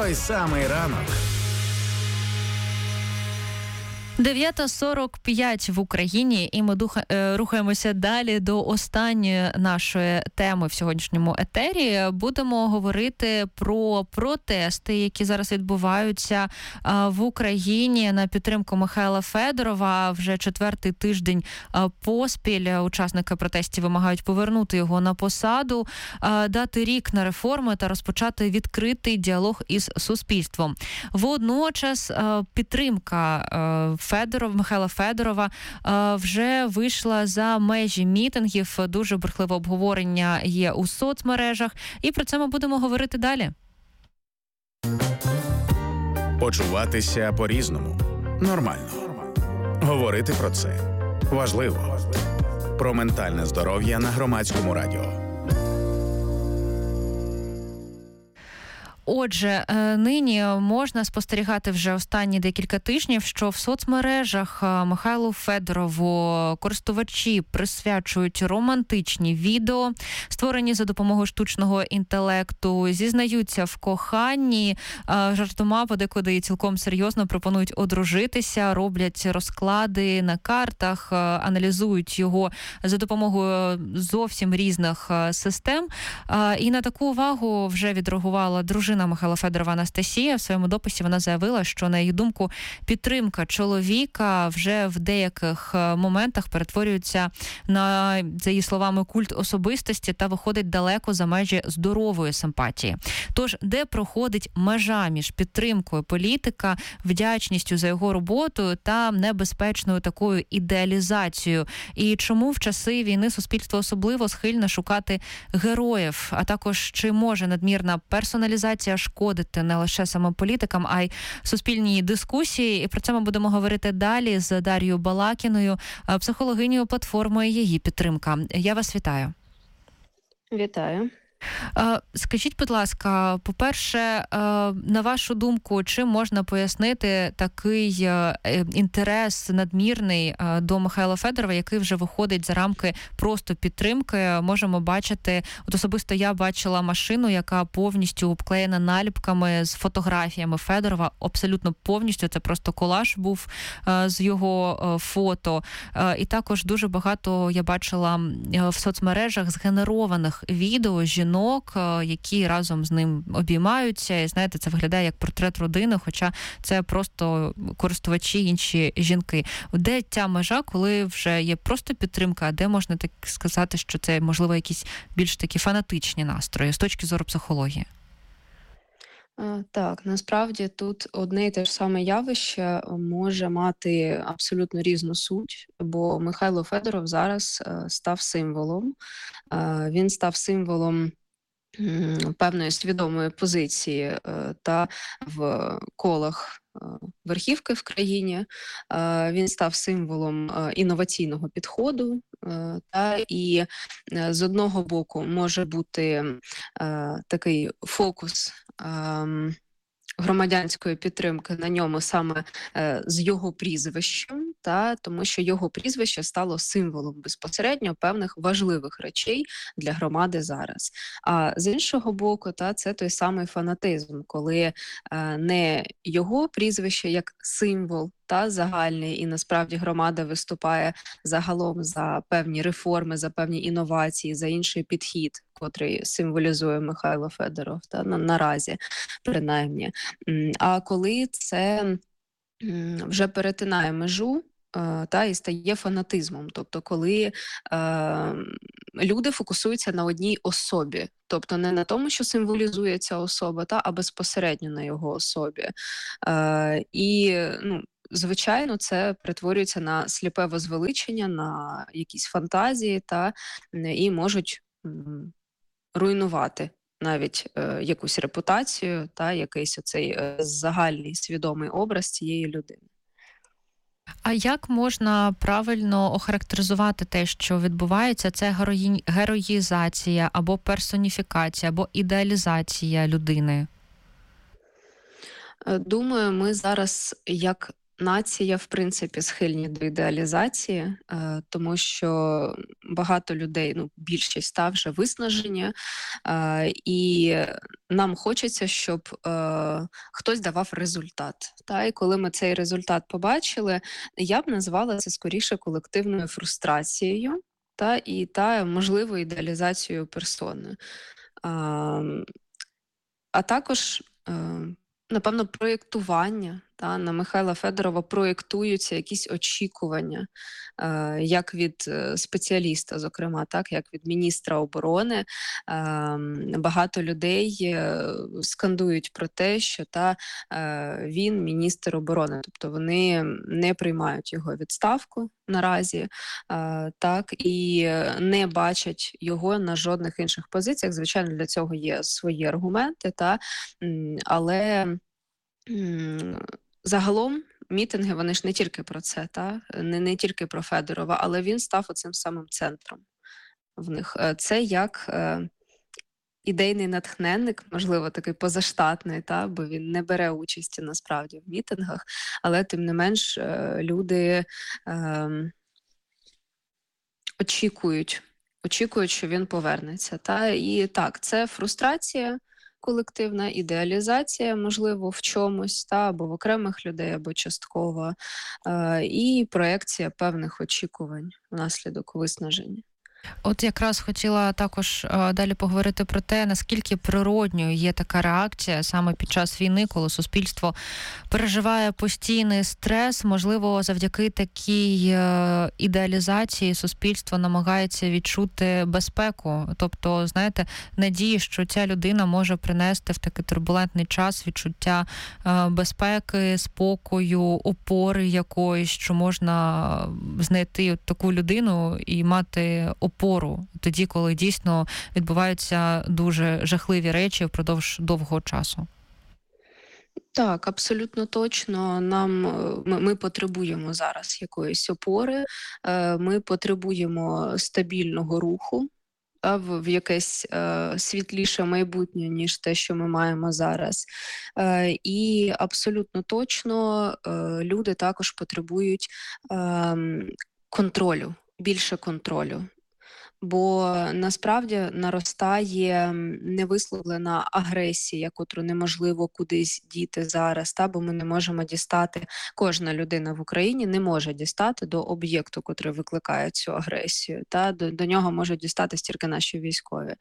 той самий ранок. 9:45 в Україні, і ми рухаємося далі до останньої нашої теми в сьогоднішньому етері. Будемо говорити про протести, які зараз відбуваються в Україні на підтримку Михайла Федорова. Вже 4-й тиждень поспіль учасники протестів вимагають повернути його на посаду, дати рік на реформи та розпочати відкритий діалог із суспільством. Водночас підтримка Михайла Федорова вже вийшла за межі мітингів. Дуже бурхливе обговорення є у соцмережах. І про це ми будемо говорити далі. Почуватися по-різному. Нормально. Говорити про це. Важливо. Про ментальне здоров'я на Громадському радіо. Отже, нині можна спостерігати вже останні декілька тижнів, що в соцмережах Михайлу Федорову користувачі присвячують романтичні відео, створені за допомогою штучного інтелекту, зізнаються в коханні, жартома подекуди і цілком серйозно пропонують одружитися, роблять розклади на картах, аналізують його за допомогою зовсім різних систем. І на таку увагу вже відреагувала дружина Михайла Федорова Анастасія. В своєму дописі вона заявила, що, на її думку, підтримка чоловіка вже в деяких моментах перетворюється на, за її словами, культ особистості та виходить далеко за межі здорової симпатії. Тож, де проходить межа між підтримкою політика, вдячністю за його роботу та небезпечною такою ідеалізацією? І чому в часи війни суспільство особливо схильне шукати героїв? А також, чи може надмірна персоналізація шкодити не лише саме політикам, а й суспільній дискусії? І про це ми будемо говорити далі з Дар'єю Балакіною, психологинею платформи «Її підтримка». Я вас вітаю. Вітаю. Скажіть, будь ласка, по-перше, на вашу думку, чим можна пояснити такий інтерес надмірний до Михайла Федорова, який вже виходить за рамки просто підтримки? Можемо бачити, от особисто я бачила машину, яка повністю обклеєна наліпками з фотографіями Федорова, абсолютно повністю, це просто колаж був з його фото. І також дуже багато я бачила в соцмережах згенерованих відео жінок, які разом з ним обіймаються. І, знаєте, це виглядає як портрет родини, хоча це просто користувачі, інші жінки. Де ця межа, коли вже є просто підтримка, а де можна так сказати, що це, можливо, якісь більш такі фанатичні настрої з точки зору психології? Так, насправді тут одне і те ж саме явище може мати абсолютно різну суть, бо Михайло Федоров зараз став символом. Він став символом певної свідомої позиції та в колах верхівки в країні. Він став символом інноваційного підходу, і з одного боку може бути такий фокус громадянської підтримки на ньому саме з його прізвищем, тому що його прізвище стало символом безпосередньо певних важливих речей для громади зараз. А з іншого боку, це той самий фанатизм, коли не його прізвище як символ загальний, і насправді громада виступає загалом за певні реформи, за певні інновації, за інший підхід, котрий символізує Михайло Федоров, наразі, принаймні. А коли це вже перетинає межу, і стає фанатизмом, тобто коли люди фокусуються на одній особі, тобто не на тому, що символізує ця особа, а безпосередньо на його особі. Звичайно, це перетворюється на сліпе возвеличення, на якісь фантазії, і можуть руйнувати навіть якусь репутацію, якийсь оцей загальний свідомий образ цієї людини. А як можна правильно охарактеризувати те, що відбувається? Це героїзація або персоніфікація, або ідеалізація людини? Думаю, ми зараз як нація, в принципі, схильні до ідеалізації, тому що багато людей, більшість вже виснажені, і нам хочеться, щоб хтось давав результат. І коли ми цей результат побачили, я б назвала це скоріше колективною фрустрацією і можливо, ідеалізацією персони. А також, напевно, проєктування. На Михайла Федорова проєктуються якісь очікування, як від спеціаліста, зокрема, як від міністра оборони. Багато людей скандують про те, що він міністр оборони, тобто вони не приймають його відставку наразі, і не бачать його на жодних інших позиціях. Звичайно, для цього є свої аргументи, але загалом мітинги, вони ж не тільки про це, не тільки про Федорова, але він став оцим самим центром в них. Це як ідейний натхненник, можливо, такий позаштатний, бо він не бере участі насправді в мітингах, але тим не менш люди очікують, що він повернеться. І так, це фрустрація колективна, ідеалізація, можливо, в чомусь, або в окремих людей, або частково, і проекція певних очікувань внаслідок виснаження. От якраз хотіла також далі поговорити про те, наскільки природньою є така реакція саме під час війни, коли суспільство переживає постійний стрес. Можливо, завдяки такій ідеалізації суспільство намагається відчути безпеку. Тобто, знаєте, надії, що ця людина може принести в такий турбулентний час відчуття безпеки, спокою, опори якоїсь, що можна знайти таку людину і мати опору тоді, коли дійсно відбуваються дуже жахливі речі впродовж довгого часу. Так, абсолютно точно. Ми потребуємо зараз якоїсь опори, ми потребуємо стабільного руху в якесь світліше майбутнє, ніж те, що ми маємо зараз. І абсолютно точно люди також потребують контролю, більше контролю. Бо насправді наростає невисловлена агресія, котру неможливо кудись діти зараз, бо ми не можемо дістати, кожна людина в Україні не може дістати до об'єкту, котрий викликає цю агресію. До нього можуть дістатись тільки наші військові.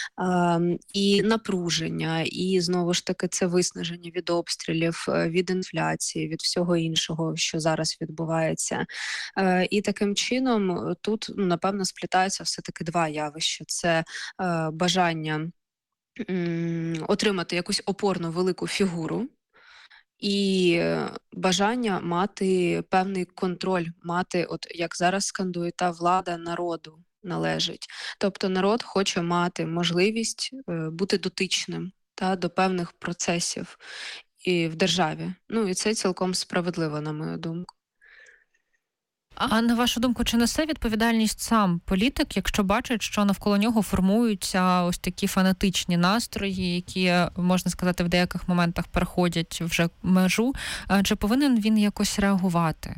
І напруження, і знову ж таки це виснаження від обстрілів, від інфляції, від всього іншого, що зараз відбувається. І таким чином тут, напевно, сплітаються все-таки два явища. Це бажання отримати якусь опорну велику фігуру і бажання мати певний контроль, мати, от як зараз скандує, влада народу належить. Тобто народ хоче мати можливість бути дотичним до певних процесів і в державі. І це цілком справедливо, на мою думку. А на вашу думку, чи несе відповідальність сам політик, якщо бачить, що навколо нього формуються ось такі фанатичні настрої, які, можна сказати, в деяких моментах переходять вже межу? Чи повинен він якось реагувати?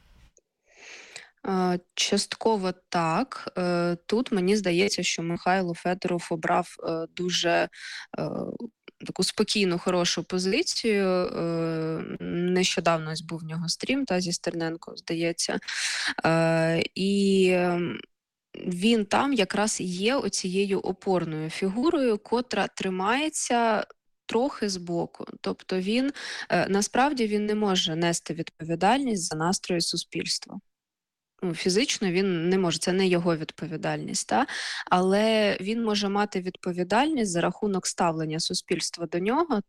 Частково так. Тут мені здається, що Михайло Федоров обрав дуже таку спокійну, хорошу позицію. Нещодавно ось був в нього стрім зі Стерненко, здається. І він там якраз є оцією опорною фігурою, котра тримається трохи збоку. Тобто він, насправді, він не може нести відповідальність за настрої суспільства. Фізично він не може, це не його відповідальність, але він може мати відповідальність за рахунок ставлення суспільства до нього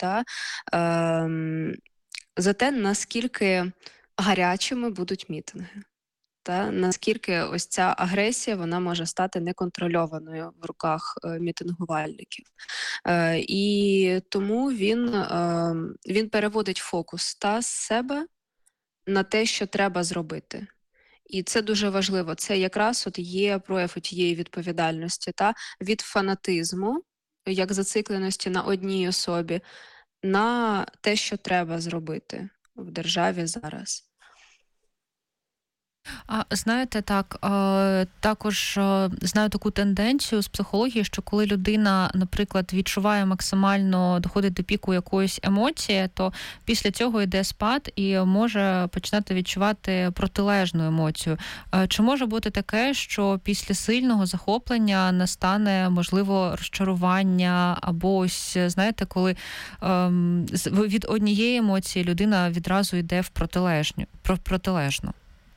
за те, наскільки гарячими будуть мітинги. Наскільки ось ця агресія, вона може стати неконтрольованою в руках мітингувальників. І тому він переводить фокус з себе на те, що треба зробити. І це дуже важливо. Це якраз є прояв тієї відповідальності, від фанатизму, як зацикленості на одній особі, на те, що треба зробити в державі зараз. Знаєте, так, також знаю таку тенденцію з психології, що коли людина, наприклад, відчуває максимально, доходить до піку якоїсь емоції, то після цього йде спад і може починати відчувати протилежну емоцію. Чи може бути таке, що після сильного захоплення настане, можливо, розчарування, або ось, знаєте, коли від однієї емоції людина відразу йде в протилежну?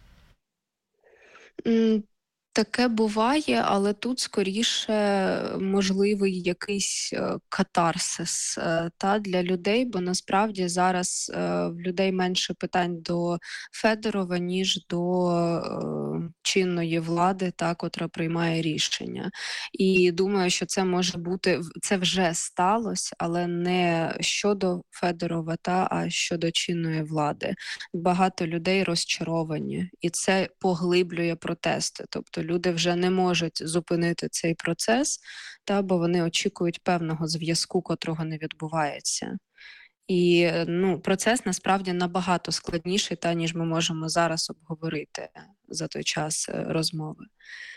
Таке буває, але тут скоріше можливий якийсь катарсис для людей, бо насправді зараз в людей менше питань до Федорова, ніж до чинної влади, котра приймає рішення. І думаю, що це може бути, це вже сталося, але не щодо Федорова, а щодо чинної влади. Багато людей розчаровані, і це поглиблює протести. Тобто люди вже не можуть зупинити цей процес, бо вони очікують певного зв'язку, котрого не відбувається. І процес насправді набагато складніший, ніж ми можемо зараз обговорити за той час розмови.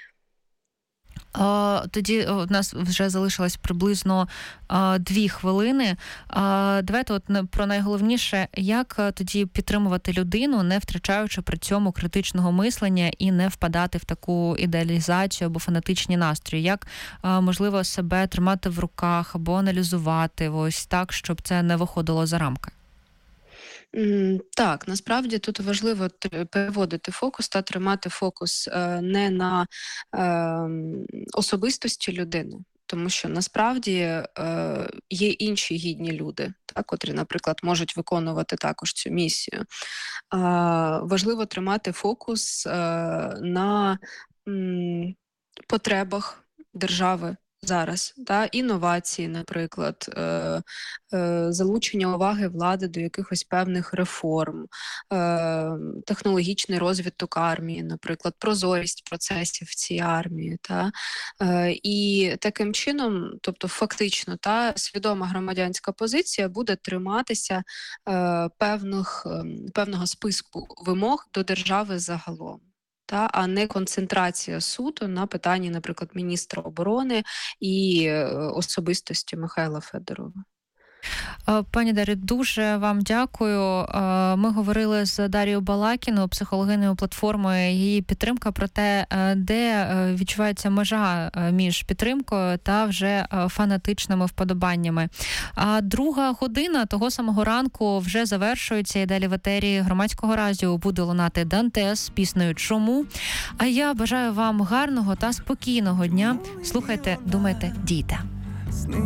Тоді у нас вже залишилось приблизно 2 хвилини. Давайте про найголовніше, як тоді підтримувати людину, не втрачаючи при цьому критичного мислення і не впадати в таку ідеалізацію або фанатичні настрої. Як можливо себе тримати в руках або аналізувати ось так, щоб це не виходило за рамки? Так, насправді тут важливо переводити фокус та тримати фокус не на особистості людини, тому що насправді є інші гідні люди, котрі, наприклад, можуть виконувати також цю місію. Важливо тримати фокус на потребах держави зараз, інновації, наприклад, залучення уваги влади до якихось певних реформ, технологічний розвиток армії, наприклад, прозорість процесів в цій армії. І таким чином, тобто фактично, свідома громадянська позиція буде триматися певного списку вимог до держави загалом. А не концентрація суто на питанні, наприклад, міністра оборони і особистості Михайла Федорова. Пані Дар'ю, дуже вам дякую. Ми говорили з Дар'єю Балакіною, психологинею платформи «Її підтримка», про те, де відчувається межа між підтримкою та вже фанатичними вподобаннями. А 2 година того самого ранку вже завершується, і далі в етері Громадського радіо буде лунати Дантес з піснею «Чому?». А я бажаю вам гарного та спокійного дня. Слухайте, думайте, дійте.